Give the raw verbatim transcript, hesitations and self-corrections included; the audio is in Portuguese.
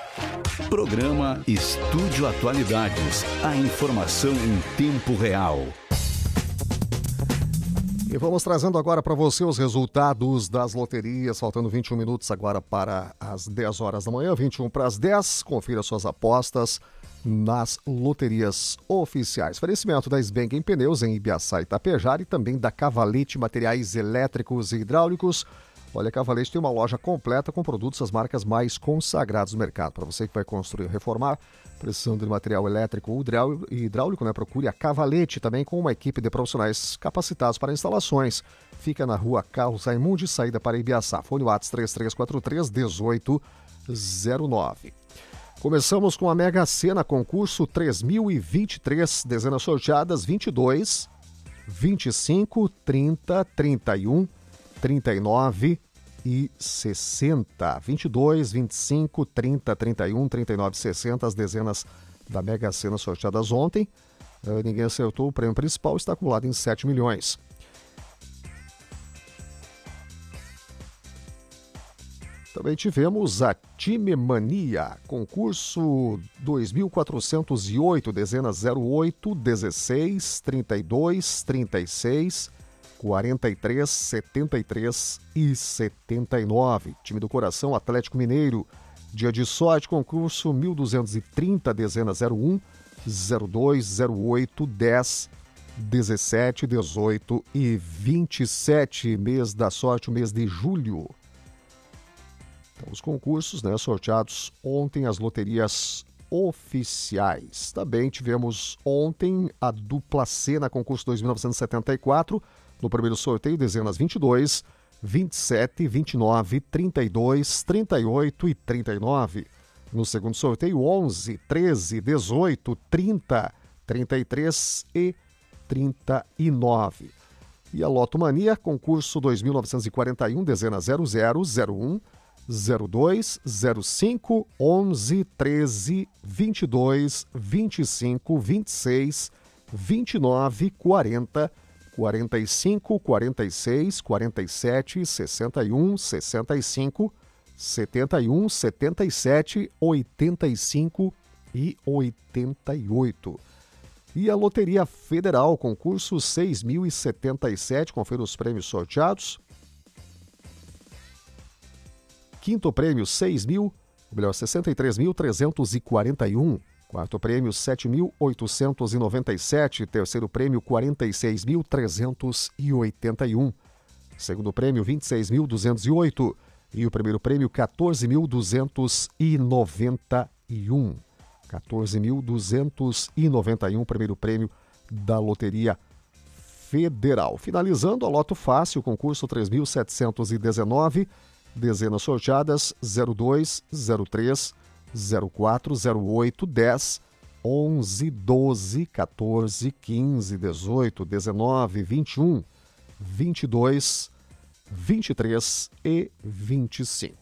Programa Estúdio Atualidades. A informação em tempo real. E vamos trazendo agora para você os resultados das loterias, faltando vinte e um minutos agora para as dez horas da manhã, vinte e um para as dez. Confira suas apostas nas loterias oficiais. Oferecimento da Sbeng em Pneus em Ibiaçá e Itapejara e também da Cavalete Materiais Elétricos e Hidráulicos. Olha, a Cavalete tem uma loja completa com produtos das marcas mais consagradas do mercado. Para você que vai construir ou reformar, precisando de material elétrico ou hidráulico, né? Procure a Cavalete, também com uma equipe de profissionais capacitados para instalações. Fica na rua Carlos Raimundi, saída para Ibiaçá. Fone WhatsApp três três quatro três, um oito zero nove. Começamos com a Mega Sena, concurso três mil e vinte e três, dezenas sorteadas vinte e dois, vinte e cinco, trinta, trinta e um, trinta e nove e sessenta. vinte e dois, vinte e cinco, trinta, trinta e um, trinta e nove e sessenta, as dezenas da Mega Sena sorteadas ontem. Uh, ninguém acertou, o prêmio principal está acumulado em sete milhões. Também tivemos a Time Mania, concurso dois mil quatrocentos e oito, dezenas zero oito, dezesseis, trinta e dois, trinta e seis, quarenta e três, setenta e três e setenta e nove. Time do Coração Atlético Mineiro. Dia de sorte, concurso mil duzentos e trinta, dezenas zero um, zero dois, zero oito, dez, dezessete, dezoito e vinte e sete. Mês da sorte, o mês de julho. Então, os concursos, né, sorteados ontem, as loterias oficiais. Também tivemos ontem a dupla C na concurso dois mil novecentos e setenta e quatro. No primeiro sorteio, dezenas vinte e dois, vinte e sete, vinte e nove, trinta e dois, trinta e oito e trinta e nove. No segundo sorteio, onze, treze, dezoito, trinta, trinta e três e trinta e nove. E a Loto Mania, concurso dois mil novecentos e quarenta e um, dezenas zero zero, zero um, zero dois, zero cinco, onze, treze, vinte e dois, vinte e cinco, vinte e seis, vinte e nove, quarenta, quarenta e cinco, quarenta e seis, quarenta e sete, sessenta e um, sessenta e cinco, setenta e um, setenta e sete, oitenta e cinco e oitenta e oito. E a Loteria Federal, concurso seis mil e setenta e sete, confira os prêmios sorteados. Quinto prêmio, seis mil, ou melhor, sessenta e três mil trezentos e quarenta e um. Quarto prêmio, sete mil oitocentos e noventa e sete. Terceiro prêmio, quarenta e seis mil trezentos e oitenta e um. Segundo prêmio, vinte e seis mil duzentos e oito. E o primeiro prêmio, quatorze mil duzentos e noventa e um. quatorze mil duzentos e noventa e um, primeiro prêmio da Loteria Federal. Finalizando, a Loto Fácil, concurso três mil setecentos e dezenove. Dezenas sorteadas zero dois, zero três, zero quatro, zero oito, dez, onze, doze, quatorze, quinze, dezoito, dezenove, vinte e um, vinte e dois, vinte e três e vinte e cinco.